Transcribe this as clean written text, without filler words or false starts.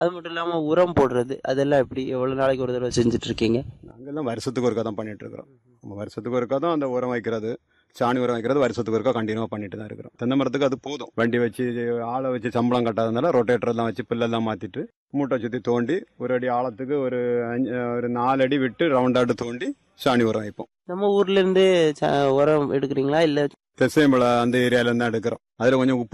அது மட்டும் இல்லாம உரம் போடுறது அதெல்லாம் எப்படி எவ்வளவு நாளைக்கு ஒரு தடவை செஞ்சுட்டு இருக்கீங்க? நாங்கெல்லாம் வருஷத்துக்கு ஒருக்கா தான் பண்ணிட்டு இருக்கிறோம். நம்ம வருஷத்துக்கு ஒருக்கா தான் அந்த உரம் வைக்கிறது, சாணி உரம் வைக்கிறது வருஷத்துக்கு ஒருக்கா கண்டினியூவா பண்ணிட்டு தான் இருக்கிறோம். தென்னை மரத்துக்கு அது போதும். வண்டி வச்சு ஆளை வச்சு சம்பளம் கட்டாதனால ரொட்டேட்டர் எல்லாம் வச்சு பில்லெல்லாம் மாத்திட்டு மூட்டை சுத்தி தோண்டி ஒரு அடி ஆழத்துக்கு ஒரு 4 அடி விட்டு ரவுண்டாட்டு தோண்டி சாணி உரம் வைப்போம். நம்ம ஊர்ல இருந்து உரம் எடுக்கிறீங்களா இல்ல தெசைமலை அந்த ஏரியால இருந்து தான் எடுக்கிறோம். அதுல கொஞ்சம் உப்பு